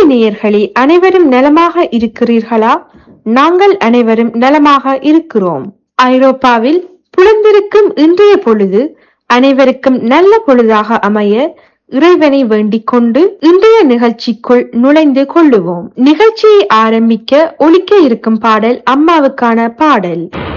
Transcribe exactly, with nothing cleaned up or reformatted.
அன்பு நேயர்களே, அனைவரும் நலமாக இருக்கிறீர்களா? நாங்கள் அனைவரும் நலமாக இருக்கிறோம். ஐரோப்பாவில் புலந்திருக்கும் இன்றைய பொழுது அனைவருக்கும் நல்ல பொழுதாக அமைய இறைவனை வேண்டிக் கொண்டு இன்றைய நிகழ்ச்சிக்குள் நுழைந்து கொள்ளுவோம். நிகழ்ச்சியை ஆரம்பிக்க ஒலிக்க இருக்கும் பாடல் அம்மாவுக்கான பாடல்.